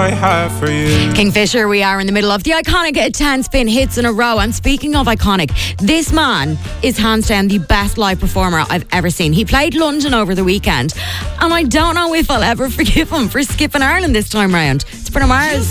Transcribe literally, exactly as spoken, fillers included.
I have for you. Kingfisher, we are in the middle of the iconic ten spin hits in a row. And speaking of iconic, this man is hands down the best live performer I've ever seen. He played London over the weekend, and I don't know if I'll ever forgive him for skipping Ireland this time round. It's Bruno Mars.